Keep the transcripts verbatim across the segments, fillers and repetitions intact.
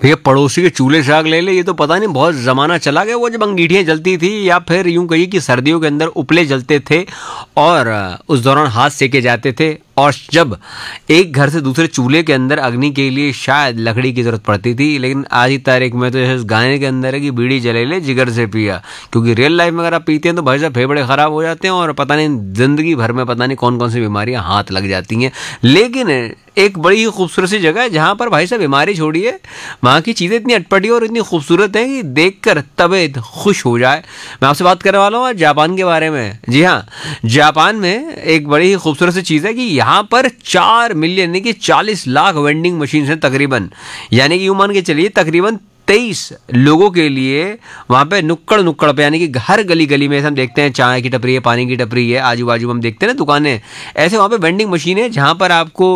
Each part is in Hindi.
भैया पड़ोसी के चूल्हे से आग ले ले, ये तो पता नहीं बहुत ज़माना चला गया, वो जब अंगीठियाँ जलती थी या फिर यूं कहिए कि सर्दियों के अंदर उपले जलते थे और उस दौरान हाथ सेके जाते थे, और जब एक घर से दूसरे चूल्हे के अंदर अग्नि के लिए शायद लकड़ी की ज़रूरत पड़ती थी। लेकिन आज की तारीख में तो जैसे उस गाने के अंदर है कि बीड़ी जले ले जिगर से पिया, क्योंकि रियल लाइफ में अगर आप पीते हैं तो भाई साहब फेफड़े ख़राब हो जाते हैं और पता नहीं ज़िंदगी भर में पता नहीं कौन कौन सी बीमारियां हाथ लग जाती हैं। लेकिन एक बड़ी ही खूबसूरत सी जगह है जहाँ पर भाई साहब बीमारी छोड़िए, वहाँ की चीज़ें इतनी अटपटी और इतनी खूबसूरत हैं कि देखकर तबीयत खुश हो जाए। मैं आपसे बात करने वाला हूँ आज जापान के बारे में। जी हाँ, जापान में एक बड़ी ही खूबसूरत सी चीज़ है कि यहाँ पर चार मिलियन यानी कि चालीस लाख वेंडिंग मशीन हैं तकरीबन, यानी कि यूँ मान के चलिए तकरीबन तेईस लोगों के लिए वहाँ पे नुक्कड़ नुक्कड़ पे, यानी कि हर गली गली में हम देखते हैं चाय की टपरी है, पानी की टपरी है, आजू बाजू हम देखते हैं ना दुकानें, ऐसे वहाँ पे वेंडिंग मशीन है जहाँ पर आपको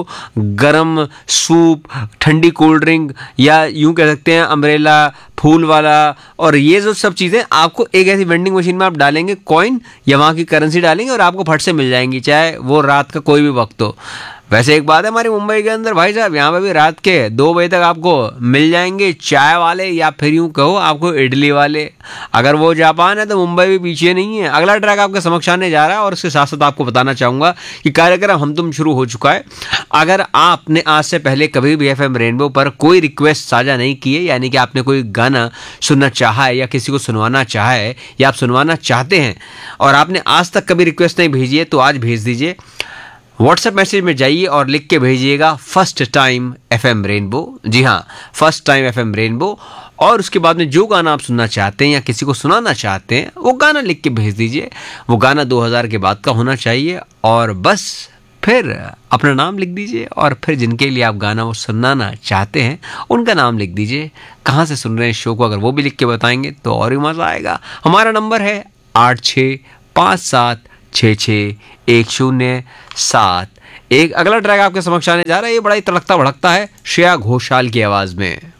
गरम सूप, ठंडी कोल्ड ड्रिंक या यूँ कह सकते हैं अम्ब्रेला, फूल वाला और ये जो सब चीज़ें आपको एक ऐसी वेंडिंग मशीन में आप डालेंगे कॉइन या वहाँ की करेंसी डालेंगे और आपको फट से मिल जाएंगी, चाहे वो रात का कोई भी वक्त हो। वैसे एक बात है हमारी मुंबई के अंदर भाई साहब, यहाँ पे भी रात के दो बजे तक आपको मिल जाएंगे चाय वाले या फिर यूँ कहो आपको इडली वाले। अगर वो जापान है तो मुंबई भी पीछे नहीं है। अगला ट्रैक आपके समक्ष आने जा रहा है और उसके साथ साथ आपको बताना चाहूँगा कि कार्यक्रम हम तुम शुरू हो चुका है। अगर आपने आज से पहले कभी भी एफ एम रेनबो पर कोई रिक्वेस्ट साझा नहीं की है, यानी कि आपने कोई गाना सुनना चाहा है या किसी को सुनवाना चाहा है या आप सुनवाना चाहते हैं और आपने आज तक कभी रिक्वेस्ट नहीं भेजी है, तो आज भेज दीजिए। व्हाट्सएप मैसेज में जाइए और लिख के भेजिएगा first time F M rainbow. जी हाँ, first time F M rainbow, और उसके बाद में जो गाना आप सुनना चाहते हैं या किसी को सुनाना चाहते हैं वो गाना लिख के भेज दीजिए। वो गाना दो हज़ार के बाद का होना चाहिए और बस फिर अपना नाम लिख दीजिए और फिर जिनके लिए आप गाना वो सुनाना चाहते हैं उनका नाम लिख दीजिए, कहाँ से सुन रहे हैं शो को, अगर वो भी लिख के बताएंगे तो और भी मज़ा आएगा। हमारा नंबर है आठ छः पाँच सात छः छः एक शून्य सात एक। अगला ट्रैक आपके समक्ष आने जा रहा है, ये बड़ा ही तड़कता भड़कता है, श्रेया घोषाल की आवाज़ में।